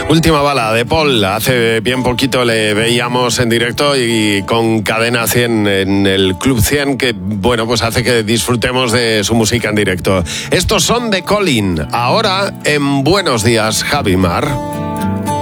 Última bala de Paul. Hace bien poquito le veíamos en directo y con Cadena 100 en el Club 100, que bueno, pues hace que disfrutemos de su música en directo. Estos son de Colin. Ahora en Buenos Días, Javi Mar.